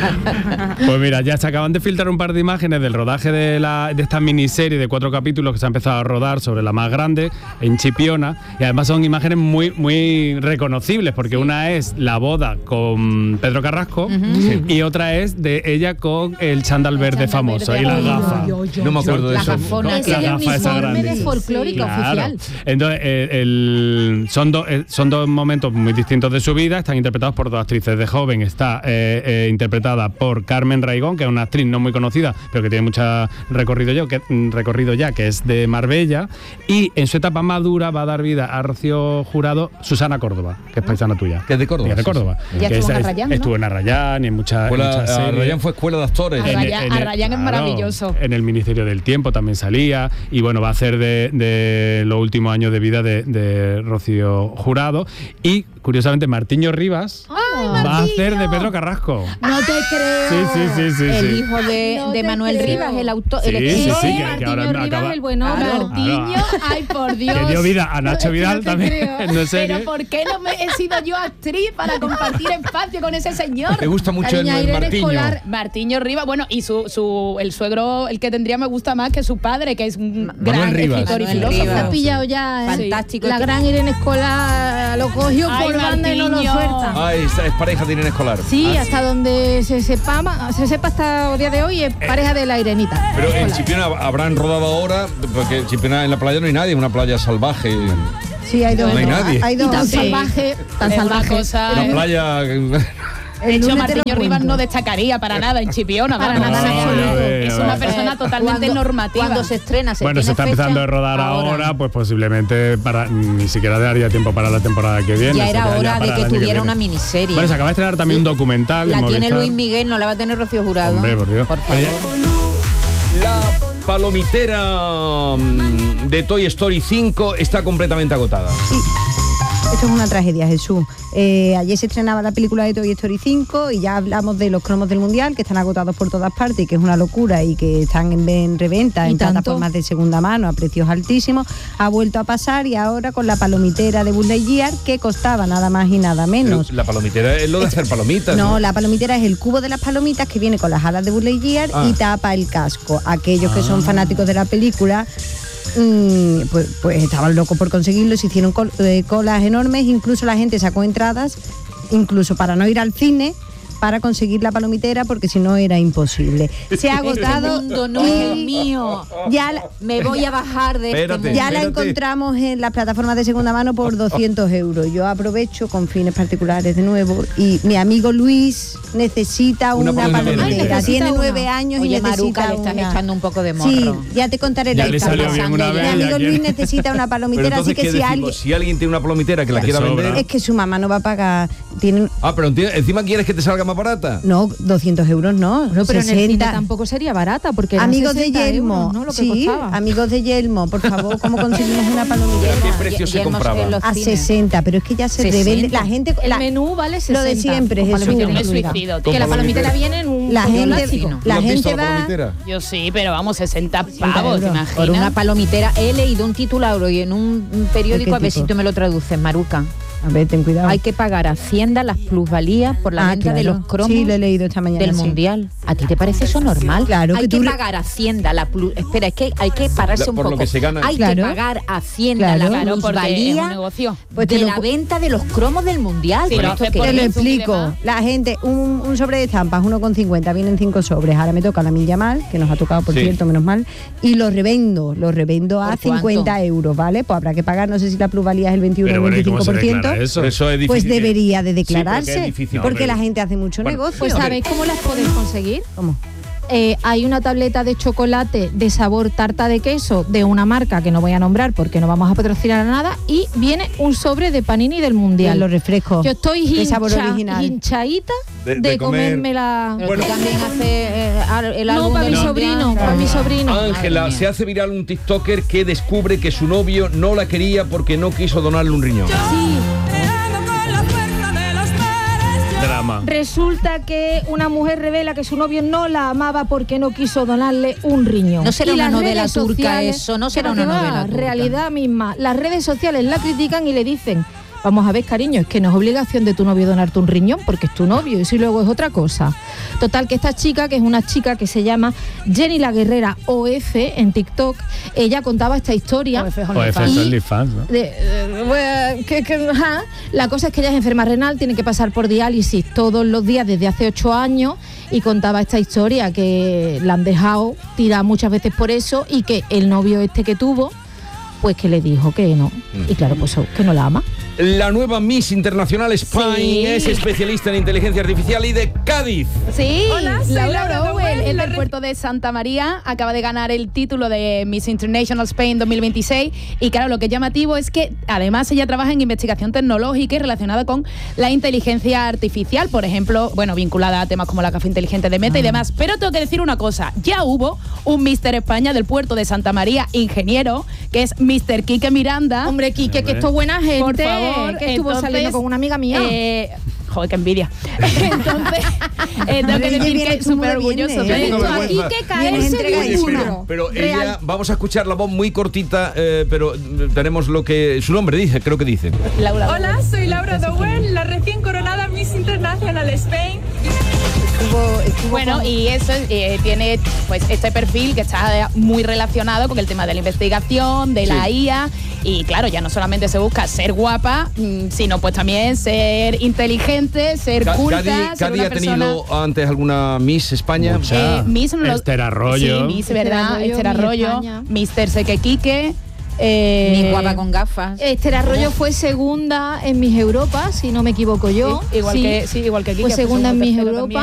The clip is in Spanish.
Pues mira, ya se acaban de filtrar un par de imágenes del rodaje de esta miniserie de 4 capítulos que se ha empezado a rodar sobre la más grande, en Chipiona, y además son imágenes muy, muy reconocibles, porque una es la boda con Pedro Carrasco y otra es de ella con el chándal verde famoso y las gafas. No me acuerdo de eso. Es el uniforme de folclórica oficial. Entonces, son dos momentos muy distintos de su vida, están interpretados por 2 actrices. De joven está interpretada por Carmen Raigón, que es una actriz no muy conocida, pero que tiene mucho recorrido ya, que es de Marbella, y en su etapa madura va a dar vida a Rocío Jurado Susana Córdoba, que es paisana tuya. Que es de Córdoba. Que es de Córdoba. Ya estuvo en Arrayán, ¿no? Estuvo en Arrayán y en muchas series. Arrayán fue escuela de actores. Arrayán es maravilloso. En el Ministerio del Tiempo también salía, y bueno, va a hacer de los últimos años de vida de Rocío Jurado, y curiosamente Martiño Rivas va a hacer de Pedro Carrasco. No te creo. Sí. El hijo de Manuel Rivas, el autor. Sí, que ahora Rivas, acaba... el bueno. Martiño, ay por Dios. Que dio vida a Nacho Vidal también. No sé. Pero ¿por qué no he sido yo actriz para compartir espacio con ese señor? ¿Te gusta mucho el Martiño? Martiño Rivas, bueno, y el suegro, el que tendría, me gusta más que su padre, que es un gran escritor y filósofo. Se ha pillado ya fantástico. La gran Irene Escolar lo cogió por banda y no lo suelta. Ay, es pareja de Irene Escolar. Sí, hasta donde se sepa hasta el día de hoy es pareja de la Irenita. Pero en Chipiona habrán rodado ahora, porque en Chipiona en la playa no hay nadie, una playa salvaje. Sí, hay dos. No hay nadie. Hay dos tan salvajes. Una playa... De hecho, Martiño Rivas no destacaría para nada en Chipiona. Para nada en absoluto. Es una persona totalmente normativa. Cuando se estrena, se está empezando a rodar ahora, pues posiblemente ni siquiera daría tiempo para la temporada que viene. Ya era hora de que tuviera una miniserie. Bueno, se acaba de estrenar también un documental. La tiene Luis Miguel, no la va a tener Rocío Jurado. Hombre, por Dios. Por favor. La palomitera de Toy Story 5 está completamente agotada. Sí. Esto es una tragedia, Jesús. Ayer se estrenaba la película de Toy Story 5 y ya hablamos de los cromos del Mundial, que están agotados por todas partes y que es una locura y que están en reventa en plataformas de segunda mano a precios altísimos. Ha vuelto a pasar, y ahora con la palomitera de Buzz Lightyear, que costaba nada más y nada menos. Pero la palomitera es lo de hacer palomitas. No, la palomitera es el cubo de las palomitas que viene con las alas de Buzz Lightyear y tapa el casco. Aquellos que son fanáticos de la película... Pues estaban locos por conseguirlo, se hicieron colas enormes, incluso la gente sacó entradas, incluso para no ir al cine, para conseguir la palomitera, porque si no era imposible. Se ha agotado. Este mundo no es el mío. Me voy a bajar de este mundo. Ya la encontramos en las plataformas de segunda mano por 200 euros. Yo aprovecho con fines particulares de nuevo, y mi amigo Luis necesita una palomitera. Tiene 9 años. Oye, y necesita Maruca, le estás echando un poco de morro. Sí, ya te contaré la historia. Mi amigo Luis necesita una palomitera, así que si alguien tiene una palomitera que la quiera vender... Es que su mamá no va a pagar. Pero encima quieres que te salga más barata. No, 200 euros no. No, pero 60. En el cine tampoco sería barata, porque amigos de Yelmo, euros, ¿no? Lo que costaba. Amigos de Yelmo, por favor, ¿cómo conseguimos una palomitera? ¿A qué precio se compraba? A 60, pero es que ya se revende. La gente, el menú vale 60. Lo de siempre, Jesús. Me suicido, que la palomitera viene en un la gente va. Yo sí, pero vamos, 60 pavos, ¿te imaginas? Por una palomitera. He leído un titular hoy en un periódico, a ver si tú me lo traduces, Maruca. A ver, ten cuidado. Hay que pagar a Hacienda las plusvalías por la venta de los cromos. Sí, lo he leído esta mañana, del Mundial. ¿A ti te parece eso normal? Claro. Hay que pagar a Hacienda la Espera, es que hay que pararse un poco. Lo que se gana. Hay que pagar a Hacienda la plusvalía de la venta de los cromos del Mundial. Sí, te lo explico. La gente, un sobre de estampas, 1,50, vienen 5 sobres. Ahora me toca la milla mal, que nos ha tocado, por cierto, menos mal, y los revendo a 50 euros, ¿vale? Pues habrá que pagar, no sé si la plusvalía es el 21 o el 25%. Eso es difícil. Pues debería de declararse, es difícil, porque la gente hace mucho negocio. Pues ¿sabéis cómo las podéis conseguir? ¿Cómo? Hay una tableta de chocolate de sabor tarta de queso de una marca que no voy a nombrar porque no vamos a patrocinar nada, y viene un sobre de Panini del Mundial. Los refrescos. Yo estoy hinchadita de comérmela. Bueno, tú también hace el álbum para mi sobrino. Ángela, se hace viral un TikToker que descubre que su novio no la quería porque no quiso donarle un riñón. Sí. Drama. Resulta que una mujer revela que su novio no la amaba porque no quiso donarle un riñón. No será una novela turca eso, no será una novela turca. Realidad misma. Las redes sociales la critican y le dicen: Vamos a ver, cariño, es que no es obligación de tu novio donarte un riñón porque es tu novio y si luego es otra cosa. Total, que esta chica, que es una chica que se llama Jenny la Guerrera OF en TikTok, ella contaba esta historia. OF es OnlyFans, ¿no? La cosa es que ella es enferma renal, tiene que pasar por diálisis todos los días desde hace 8 años y contaba esta historia, que la han dejado tirada muchas veces por eso y que el novio este que tuvo, pues que le dijo que no. Y claro, pues que no la ama. La nueva Miss Internacional Spain es especialista en inteligencia artificial y de Cádiz. Sí, hola, soy Laura Dowell, es del puerto de Santa María, acaba de ganar el título de Miss International Spain 2026 y claro, lo que es llamativo es que además ella trabaja en investigación tecnológica y relacionada con la inteligencia artificial, por ejemplo, bueno, vinculada a temas como la café inteligente de Meta y demás, pero tengo que decir una cosa, ya hubo un Mister España del puerto de Santa María, ingeniero, que es Mr. Quique Miranda. Hombre, Quique, que esto es buena gente. Por favor, que estuvo saliendo con una amiga mía. Joder, qué envidia. Entonces, tengo que decir que es súper orgulloso de esto. Aquí que caerse pero ella, vamos a escuchar la voz muy cortita, pero tenemos lo que su nombre dice, creo que dice. Hola, soy Laura Dowell, la recién coronada Miss International Spain. Bueno, y eso tiene pues este perfil que está muy relacionado con el tema de la investigación, de la IA, y claro, ya no solamente se busca ser guapa, sino pues también ser inteligente, ser culta. ¿Cádiz ha tenido antes alguna Miss España? Miss Esther Arroyo. Sí, Miss, ¿verdad? Esther Arroyo, Mr. Sequequique. Mi guapa con gafas. Esther Arroyo fue segunda en Miss Europa, si no me equivoco yo. Igual que Quique. Fue segunda en Miss Europa.